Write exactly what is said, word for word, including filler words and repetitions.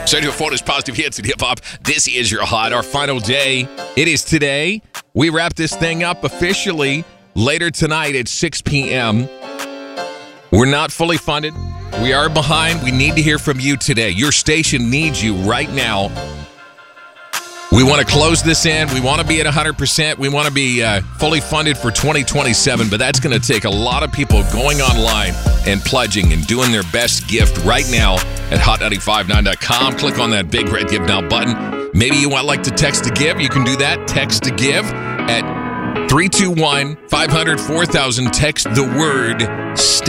Sergio Fortis, Positive Hits and Hip Hop. This is your hot, our final day. It is today. We wrap this thing up officially later tonight at six p.m. We're not fully funded. We are behind. We need to hear from you today. Your station needs you right now. We want to close this in. We want to be at one hundred percent. We want to be uh, fully funded for twenty twenty-seven, but that's going to take a lot of people going online and pledging and doing their best gift right now at hot nine five nine dot com. Click on that big red Give Now button. Maybe you want like to text to give. You can do that. Text to give at three two one, five hundred, four thousand. Text the word